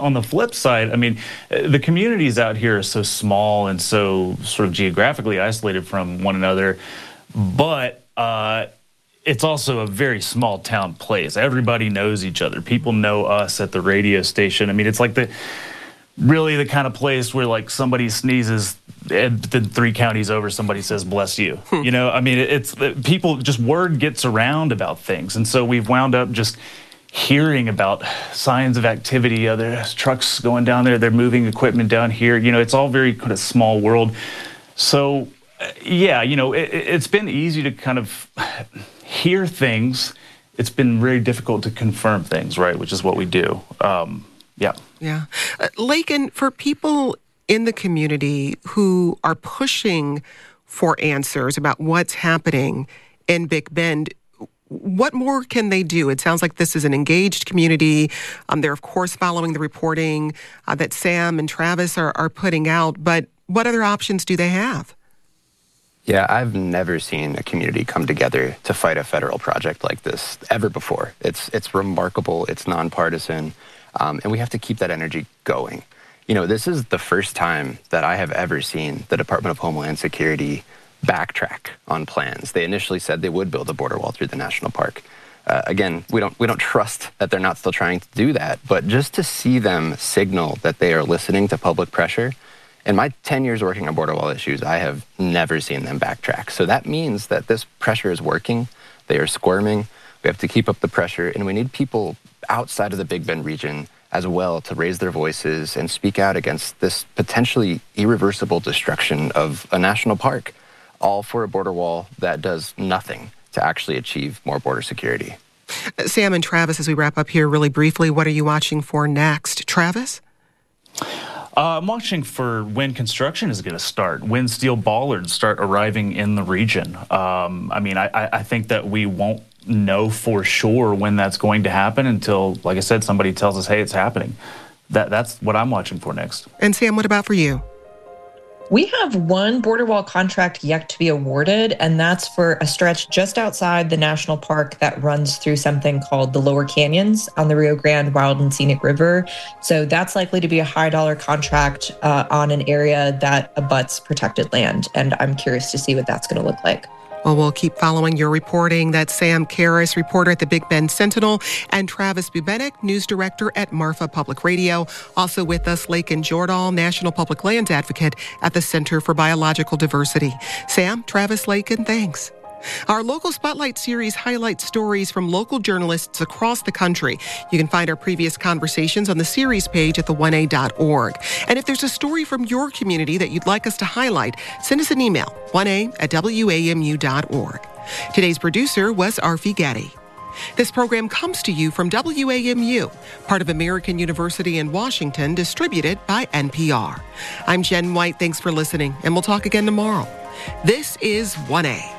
on the flip side, I mean, the communities out here are so small and so sort of geographically isolated from one another, but it's also a very small town place. Everybody knows each other. People know us at the radio station. I mean, it's like really the kind of place where like somebody sneezes and then 3 counties over somebody says bless you. You know, I mean, it's people, just word gets around about things. And so we've wound up just hearing about signs of activity. There's trucks going down there, they're moving equipment down here. You know, it's all very kind of small world. So yeah, you know, it's been easy to kind of hear things. It's been very difficult to confirm things, right? Which is what we do. Yeah. Laken, for people in the community who are pushing for answers about what's happening in Big Bend, what more can they do? It sounds like this is an engaged community. They're, of course, following the reporting that Sam and Travis are putting out. But what other options do they have? Yeah, I've never seen a community come together to fight a federal project like this ever before. It's remarkable. It's nonpartisan. And we have to keep that energy going. You know, this is the first time that I have ever seen the Department of Homeland Security backtrack on plans. They initially said they would build a border wall through the national park. Again, we don't trust that they're not still trying to do that, but just to see them signal that they are listening to public pressure. In my 10 years working on border wall issues, I have never seen them backtrack. So that means that this pressure is working. They are squirming. We have to keep up the pressure, and we need people outside of the Big Bend region as well to raise their voices and speak out against this potentially irreversible destruction of a national park, all for a border wall that does nothing to actually achieve more border security. Sam and Travis, as we wrap up here really briefly, what are you watching for next? Travis? I'm watching for when construction is going to start, when steel bollards start arriving in the region. I mean, I think that we won't know for sure when that's going to happen until, like I said, somebody tells us, hey, it's happening. That's what I'm watching for next. And Sam, what about for you? We have one border wall contract yet to be awarded, and that's for a stretch just outside the national park that runs through something called the Lower Canyons on the Rio Grande Wild and Scenic River. So that's likely to be a high-dollar contract on an area that abuts protected land, and I'm curious to see what that's going to look like. Well, we'll keep following your reporting. That's Sam Karras, reporter at the Big Bend Sentinel, and Travis Bubenik, news director at Marfa Public Radio. Also with us, Laken Jordahl, National Public Lands Advocate at the Center for Biological Diversity. Sam, Travis, Laken, thanks. Our Local Spotlight series highlights stories from local journalists across the country. You can find our previous conversations on the series page at the1a.org. And if there's a story from your community that you'd like us to highlight, send us an email, 1a@wamu.org. Today's producer was Arfi Getty. This program comes to you from WAMU, part of American University in Washington, distributed by NPR. I'm Jen White. Thanks for listening, and we'll talk again tomorrow. This is 1A.